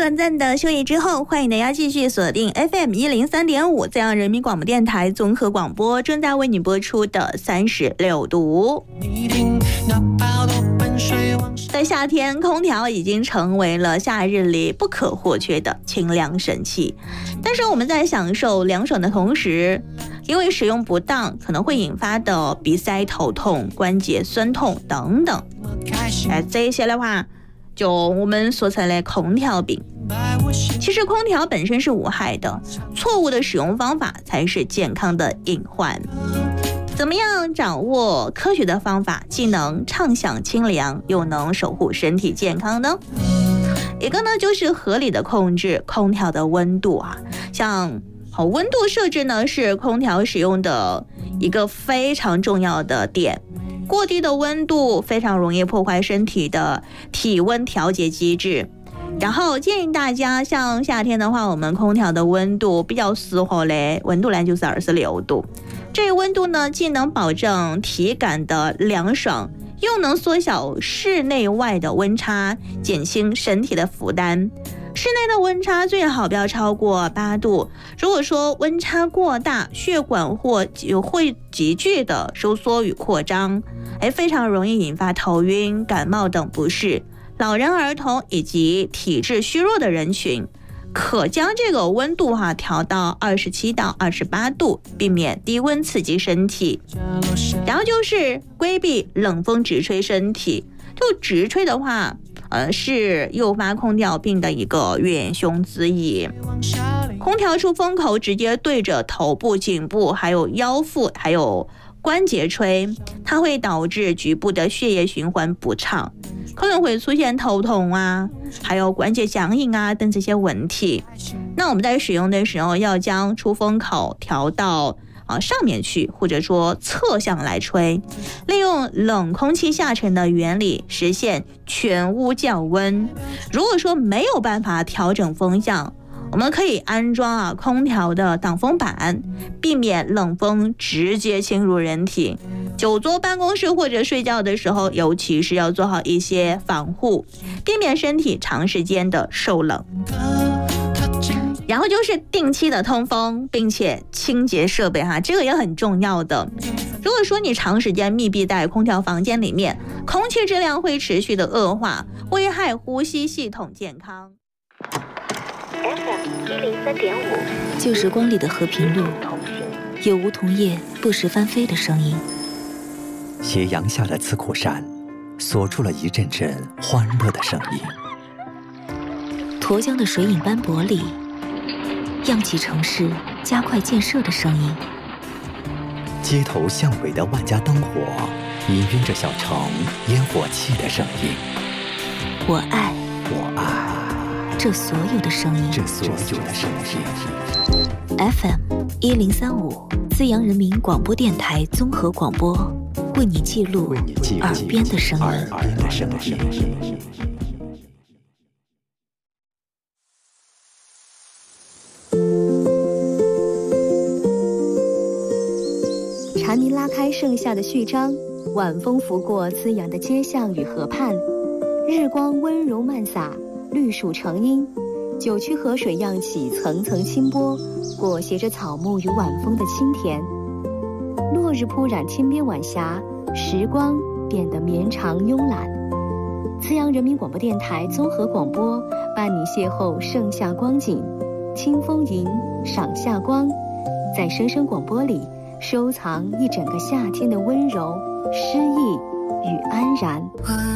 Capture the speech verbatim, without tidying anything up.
短暂的休息之后，欢迎大家继续锁定 F M 一零三点五 浙江人民广播电台综合广播，正在为你播出的三十六度。在夏天，空调已经成为了夏日里不可或缺的清凉神器。但是我们在享受凉爽的同时，因为使用不当，可能会引发的鼻塞、头痛、关节酸痛等等。哎，这些的话，就我们所称的空调病。其实空调本身是无害的，错误的使用方法才是健康的隐患。怎么样掌握科学的方法，既能畅享清凉，又能守护身体健康呢？一个呢，就是合理的控制空调的温度啊，像好温度设置呢，是空调使用的一个非常重要的点。过低的温度非常容易破坏身体的体温调节机制。然后建议大家，像夏天的话，我们空调的温度比较适合嘞，温度呢就是二十六度。这个温度呢，既能保证体感的凉爽，又能缩小室内外的温差，减轻身体的负担。室内的温差最好不要超过八度，如果说温差过大，血管或会急剧的收缩与扩张，哎，非常容易引发头晕、感冒等不适。老人、儿童以及体质虚弱的人群，可将这个温度哈、啊、调到二十七到二十八度，避免低温刺激身体。然后就是规避冷风直吹身体，就直吹的话，呃，是诱发空调病的一个元凶之一。空调出风口直接对着头部、颈部、还有腰腹、还有关节吹，它会导致局部的血液循环不畅，可能会出现头痛啊，还有关节僵硬啊等这些问题。那我们在使用的时候，要将出风口调到啊上面去，或者说侧向来吹，利用冷空气下沉的原理实现全屋降温。如果说没有办法调整风向，我们可以安装啊空调的挡风板，避免冷风直接侵入人体。久坐办公室或者睡觉的时候，尤其是要做好一些防护，避免身体长时间的受冷。然后就是定期的通风，并且清洁设备哈，这个也很重要的。如果说你长时间密闭在空调房间里面，空气质量会持续的恶化，危害呼吸系统健康。 F M 一零三点五， 旧时光里的和平路，有梧桐叶不时翻飞的声音。 斜阳下的刺库山，锁出了一阵阵欢乐的声音。 沱江的水影斑驳里，漾起城市加快建设的声音。 街头巷尾的万家灯火，氤氲着小城烟火气的声音。 我爱， 我爱这所有的声音， 这所有的声音。 F M 一零三五，资阳人民广播电台综合广播，为你记录耳边的声音。 蝉鸣拉开盛夏的序章，晚风拂过滋养的街巷与河畔，日光温柔漫洒，绿树成荫，九曲河水漾起层层清波，裹挟着草木与晚风的清甜。落日铺染天边晚霞，时光变得绵长慵懒。资阳人民广播电台综合广播伴你邂逅盛夏光景，听风吟，赏夏光，在声声广播里收藏一整个夏天的温柔、诗意与安然。